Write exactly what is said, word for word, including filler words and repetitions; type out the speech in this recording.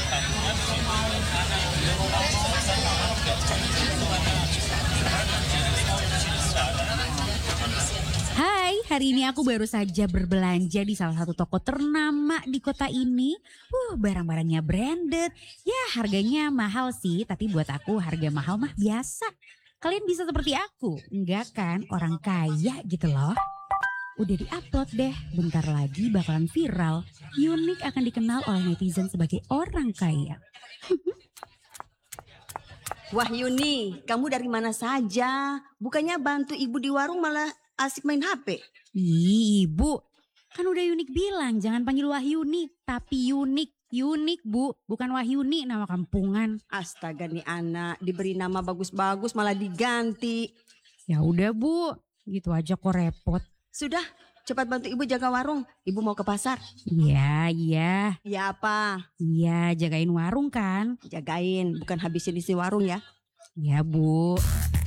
Hai, hari ini aku baru saja berbelanja di salah satu toko ternama di kota ini. Uh, barang-barangnya branded. Ya, harganya mahal sih, tapi buat aku harga mahal mah biasa. Kalian bisa seperti aku, enggak kan? Orang kaya gitu loh. Udah di-upload deh, bentar lagi bakalan viral. Unik akan dikenal oleh netizen sebagai orang kaya. Wah Yuni, kamu dari mana saja? Bukannya bantu ibu di warung malah asik main H P. Ih, Ibu, kan udah Unik bilang jangan panggil Wahyuni, tapi Unik. Unik, Bu, bukan Wahyuni nama kampungan. Astaga nih anak, diberi nama bagus-bagus malah diganti. Ya udah, Bu, gitu aja kok repot. Sudah, cepat bantu ibu jaga warung. Ibu mau ke pasar. Iya, iya. Ya apa? Iya, jagain warung kan? Jagain, bukan habisin isi warung ya. Ya, Bu.